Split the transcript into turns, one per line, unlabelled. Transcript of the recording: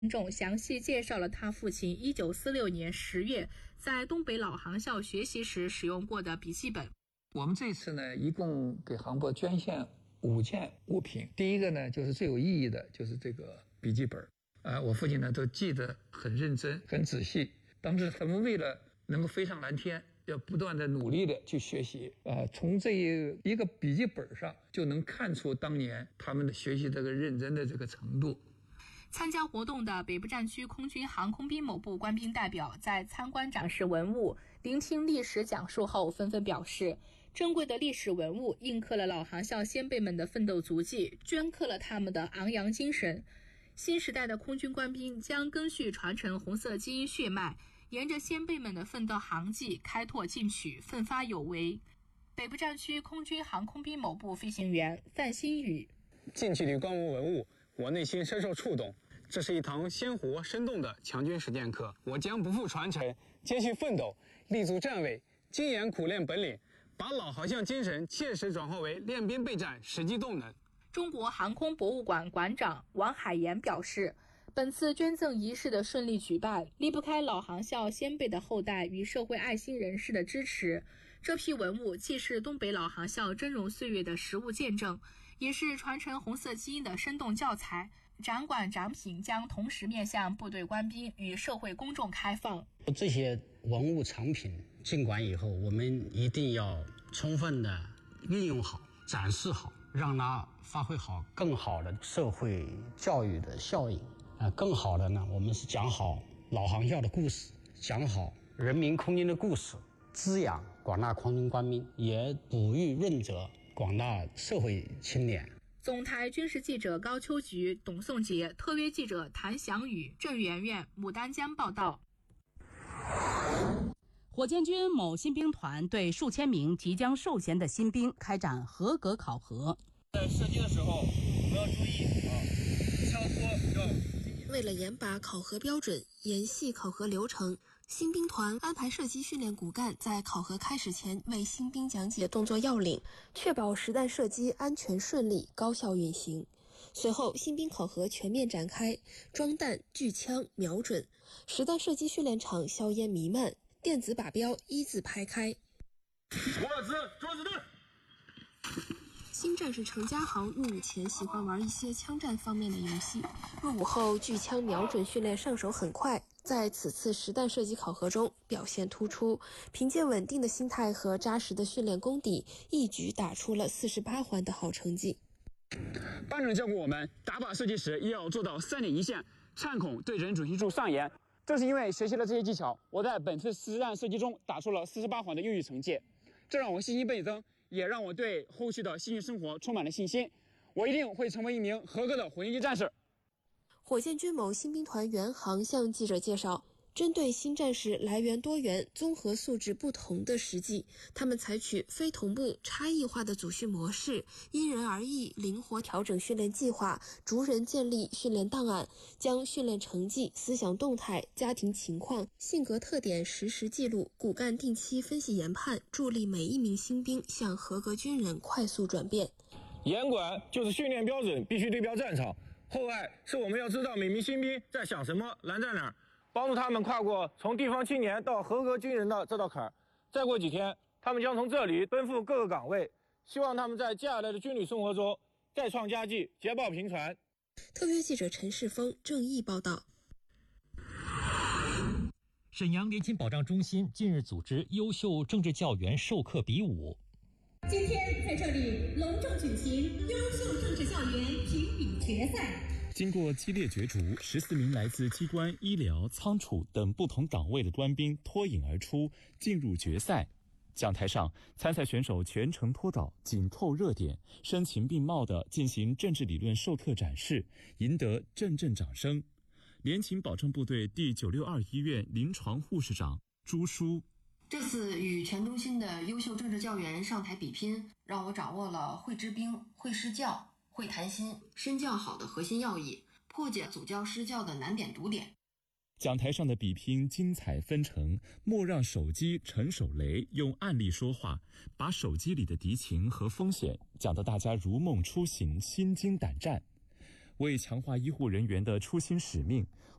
众详细介绍了他父亲1946年10月在东北老航校学习时使用过的笔记本。
我们这次呢，一共给航博捐献5件物品。第一个呢，就是最有意义的，就是这个笔记本。我父亲呢都记得很认真、很仔细。当时他们为了能够飞上蓝天，要不断的努力的去学习。从这一个笔记本上就能看出当年他们的学习这个认真的这个程度。
参加活动的北部战区空军航空兵某部官兵代表在参观展示文物、聆听历史讲述后，纷纷表示，珍贵的历史文物印刻了老航校先辈们的奋斗足迹，镌刻了他们的昂扬精神。新时代的空军官兵将根续传承红色基因血脉，沿着先辈们的奋斗航迹开拓进取，奋发有为。北部战区空军航空兵某部飞行员范新宇：
近距离观摩文物，我内心深受触动。这是一堂鲜活生动的强军实践课，我将不负传承，坚信奋斗，立足站位，精研苦练本领，把老航校精神切实转化为练兵备战实际动能。
中国航空博物馆馆长王海岩表示，本次捐赠仪式的顺利举办，离不开老航校先辈的后代与社会爱心人士的支持。这批文物既是东北老航校峥嵘岁月的实物见证，也是传承红色基因的生动教材。展馆展品将同时面向部队官兵与社会公众开放。
这些文物藏品进馆以后，我们一定要充分的运用好、展示好，让它发挥好更好的社会教育的效应。更好的呢，我们是讲好老航校的故事，讲好人民空军的故事，滋养广大空军官兵，也哺育润泽广大社会青年。
总台军事记者高秋菊、董颂杰，特约记者谭祥宇、郑媛媛、牡丹江报道。
火箭军某新兵团对数千名即将受衔的新兵开展合格考核。
在射击的时候，我们要注意枪托要。
为了严把考核标准，严细考核流程，新兵团安排射击训练骨干在考核开始前为新兵讲解动作要领，确保实弹射击安全顺利、高效运行。随后，新兵考核全面展开，装弹、锯枪、瞄准，实弹射击训练场硝烟弥漫，电子靶标一字排开。
握子，捉子弹。
新战士程家豪入伍前喜欢玩一些枪战方面的游戏，入伍后锯枪瞄准训练上手很快，在此次实弹射击考核中表现突出，凭借稳定的心态和扎实的训练功底，一举打出了48环的好成绩。
班长教过我们，打靶射击时也要做到3点一线，颤孔对准准心处上沿。正是因为学习了这些技巧，我在本次实弹射击中打出了48环的优异成绩，这让我信心倍增，也让我对后续的新训生活充满了信心。我一定会成为一名合格的火箭军战士。
火箭军某新兵团员航向记者介绍，针对新战士来源多元、综合素质不同的实际，他们采取非同步、差异化的组训模式，因人而异，灵活调整训练计划，逐人建立训练档案，将训练成绩、思想动态、家庭情况、性格特点实时记录，骨干定期分析研判，助力每一名新兵向合格军人快速转变。
严管就是训练标准必须对标战场，后爱是我们要知道每名新兵在想什么，难在哪儿，帮助他们跨过从地方青年到合格军人的这道坎儿。再过几天，他们将从这里奔赴各个岗位，希望他们在接下来的军旅生活中再创佳绩，捷报频传。
特约记者陈世峰、郑毅报道。
沈阳联勤保障中心近日组织优秀政治教员授课比武。
今天在这里隆重举行优秀政治教员评比决赛。
经过激烈角逐，14名来自机关、医疗、仓储等不同岗位的官兵脱颖而出，进入决赛。讲台上，参赛选手全程脱稿，紧扣热点，声情并茂地进行政治理论授课展示，赢得阵阵掌声。联勤保障部队第962医院临床护士长朱淑：
这次与全中心的优秀政治教员上台比拼，让我掌握了会治兵、会施教、会谈心、身教好的核心要义，破解祖教施教的难点堵点。
讲台上的比拼精彩纷呈，莫让手机成手雷，用案例说话，把手机里的敌情和风险讲得大家如梦初醒，心惊胆战。 为强化医护人员的初心使命，